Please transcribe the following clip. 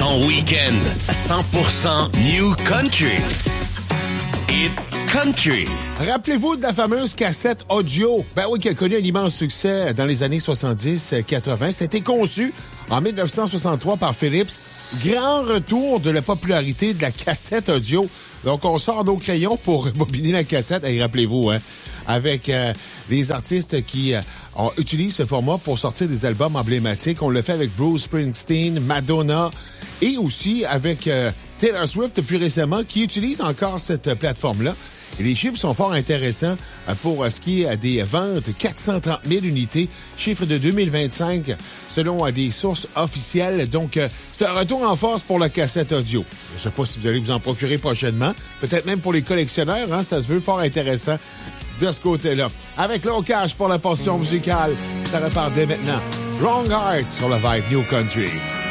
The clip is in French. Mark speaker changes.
Speaker 1: Ton week-end 100% New Country. Hit Country.
Speaker 2: Rappelez-vous de la fameuse cassette audio. Ben oui, qui a connu un immense succès dans les années 70-80. C'était conçu en 1963 par Philips. Grand retour de la popularité de la cassette audio. Donc, on sort nos crayons pour bobiner la cassette. Et rappelez-vous, hein, avec les artistes qui utilisent ce format pour sortir des albums emblématiques. On le fait avec Bruce Springsteen, Madonna et aussi avec Taylor Swift plus récemment qui utilise encore cette plateforme-là. Et les chiffres sont fort intéressants pour ce qui est des ventes. 430 000 unités, chiffre de 2025 selon des sources officielles. Donc, c'est un retour en force pour la cassette audio. Je ne sais pas si vous allez vous en procurer prochainement. Peut-être même pour les collectionneurs, hein, ça se veut fort intéressant de ce côté-là. Avec Low Cash pour la portion musicale, ça repart dès maintenant. Wrong Heart sur la Vibe New Country.